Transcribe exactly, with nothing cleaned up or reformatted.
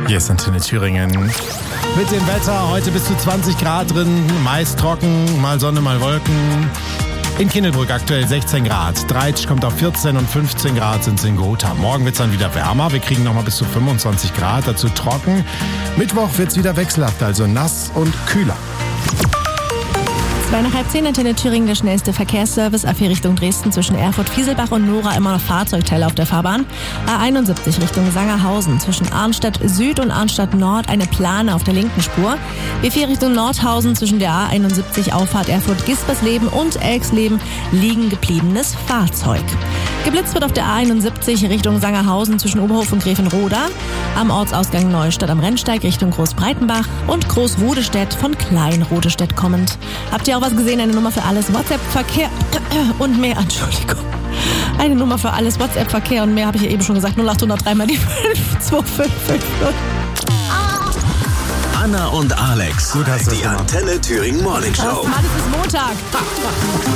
Hier ist Antenne Thüringen. Mit dem Wetter heute bis zu zwanzig Grad drin, meist trocken, mal Sonne, mal Wolken. In Kindelbrück aktuell sechzehn Grad, Dreitsch kommt auf vierzehn und fünfzehn Grad sind es in Gotha. Morgen wird es dann wieder wärmer, wir kriegen nochmal bis zu fünfundzwanzig Grad, dazu trocken. Mittwoch wird es wieder wechselhaft, also nass und kühler. Zwei nach halb zehn, Antenne Thüringen, der schnellste Verkehrsservice. A vier Richtung Dresden zwischen Erfurt, Fieselbach und Nora immer noch Fahrzeugteile auf der Fahrbahn. A einundsiebzig Richtung Sangerhausen zwischen Arnstadt Süd und Arnstadt Nord eine Plane auf der linken Spur. B vier Richtung Nordhausen zwischen der A einundsiebzig Auffahrt Erfurt-Gispersleben und Elksleben liegen gebliebenes Fahrzeug. Geblitzt wird auf der A einundsiebzig Richtung Sangerhausen zwischen Oberhof und Gräfenroda. Am Ortsausgang Neustadt am Rennsteig Richtung Großbreitenbach und Großrodestedt von Kleinrodestedt kommend. Habt ihr auch was gesehen? Eine Nummer für alles WhatsApp-Verkehr und mehr. Entschuldigung. Eine Nummer für alles WhatsApp-Verkehr und mehr habe ich ja eben schon gesagt. null acht null drei mal die fünf zwei fünf fünf null. Anna und Alex. Gut, hast du das die gemacht. Antenne Thüringen Morning Show. Mann, es ist Montag.